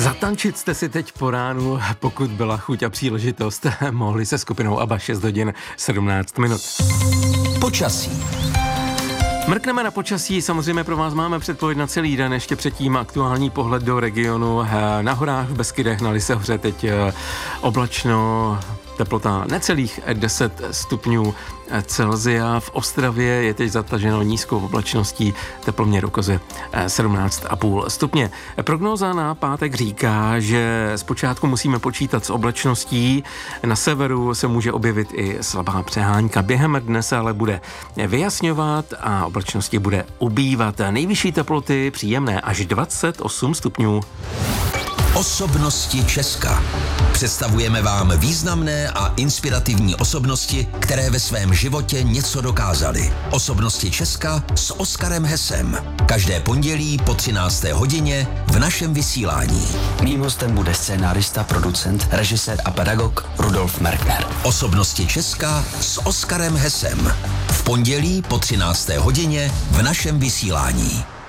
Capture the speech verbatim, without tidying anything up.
Zatančit jste si teď po ránu, pokud byla chuť a příležitost, mohli se skupinou ABBA šest hodin sedmnáct minut. Počasí. Mrkneme na počasí, samozřejmě pro vás máme předpověď na celý den, ještě předtím aktuální pohled do regionu. Na horách v Beskydech na Lisehoře teď oblačno, teplota necelých deset stupňů Celsia. V Ostravě je teď zataženo nízkou oblačností, teploměr ukazuje sedmnáct celá pět stupně. Prognóza na pátek říká, že zpočátku musíme počítat s oblačností, na severu se může objevit i slabá přehánka. Během dne se ale bude vyjasňovat a oblačnosti bude ubývat. Nejvyšší teploty příjemné až dvacet osm stupňů. Osobnosti Česka. Představujeme vám významné a inspirativní osobnosti, které ve svém životě něco dokázaly. Osobnosti Česka s Oskarem Hesem. Každé pondělí po třinácté hodině v našem vysílání. Mým hostem bude scénárista, producent, režisér a pedagog Rudolf Merkner. Osobnosti Česka s Oskarem Hesem. V pondělí po třinácté hodině v našem vysílání.